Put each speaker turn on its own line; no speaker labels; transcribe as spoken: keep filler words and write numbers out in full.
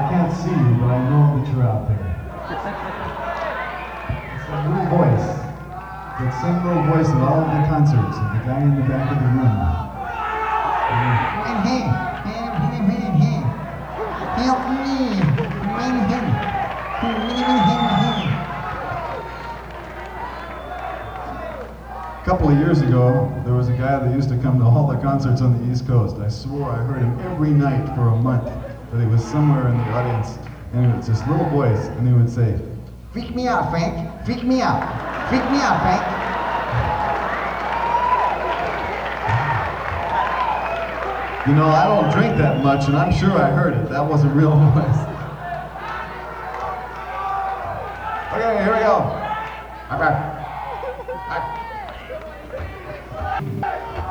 can't see you, but I know that you're out there. It's that little voice, that same little voice at all of the concerts, of the guy in the back of the room.
And hey, hey, hey, hey, hey, help me, man, him, him, him, him.
A couple of years ago, there was a guy that used to come to all the concerts on the East Coast. I swore I heard him every night for a month, that he was somewhere in the audience, and it was this little voice, and he would say,
Freak me out, Frank, freak me out, freak me out, Frank.
you know, I don't drink that much, and I'm sure I heard it. That was a real voice. Okay, here we go. Bye-bye. Bye.